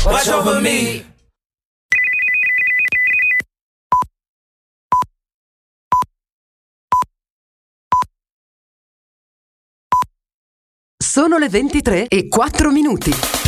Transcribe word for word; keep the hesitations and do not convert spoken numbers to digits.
watch over me. Sono le ventitré e quattro minuti.